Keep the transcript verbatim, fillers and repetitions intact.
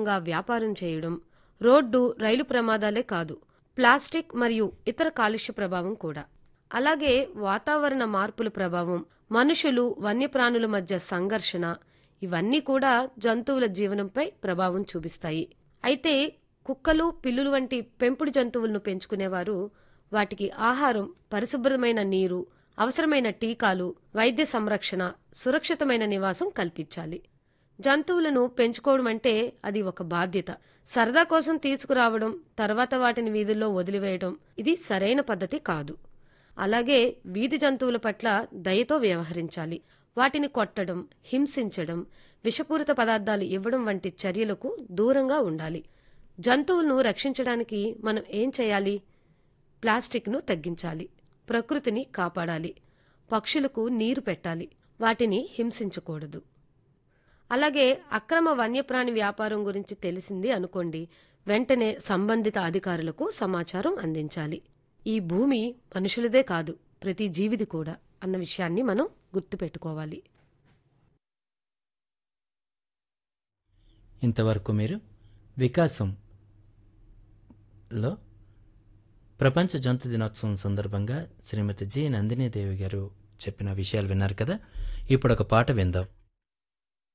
అక్రమంగా వ్యాపారం చేయడం, రోడ్డు రైలు ప్రమాదాలే కాదు, ప్లాస్టిక్ మరియు ఇతర కాలుష్య ప్రభావం కూడా. అలాగే వాతావరణ మార్పుల ప్రభావం, మనుషులు వన్యప్రాణుల మధ్య సంఘర్షణ, ఇవన్నీ కూడా జంతువుల జీవనంపై ప్రభావం చూపిస్తాయి. అయితే కుక్కలు, పిల్లులు వంటి పెంపుడు జంతువులను పెంచుకునేవారు వాటికి ఆహారం, పరిశుభ్రమైన నీరు, అవసరమైన టీకాలు, వైద్య సంరక్షణ, సురక్షితమైన నివాసం కల్పించాలి. జంతువులను పెంచుకోవడం అంటే అది ఒక బాధ్యత. సరదా కోసం తీసుకురావడం, తర్వాత వాటిని వీధుల్లో వదిలివేయడం ఇది సరైన పద్ధతి కాదు. అలాగే వీధి జంతువుల పట్ల దయతో వ్యవహరించాలి. వాటిని కొట్టడం, హింసించడం, విషపూరిత పదార్థాలు ఇవ్వడం వంటి చర్యలకు దూరంగా ఉండాలి. జంతువులను రక్షించడానికి మనం ఏం చేయాలి? ప్లాస్టిక్ను తగ్గించాలి, ప్రకృతిని కాపాడాలి, పక్షులకు నీరు పెట్టాలి, వాటిని హింసించకూడదు. అలాగే అక్రమ వన్యప్రాణి వ్యాపారం గురించి తెలిసింది అనుకోండి, వెంటనే సంబంధిత అధికారులకు సమాచారం అందించాలి. ఈ భూమి మనుషులదే కాదు, ప్రతి జీవిది కూడా అన్న విషయాన్ని మనం గుర్తుపెట్టుకోవాలి. ఇంతవరకు మీరు వికాసంలో ప్రపంచ జంతు దినోత్సవం సందర్భంగా శ్రీమతి జి నందినీదేవి గారు చెప్పిన విషయాలు విన్నారు కదా. ఇప్పుడు ఒక పాట విందాం.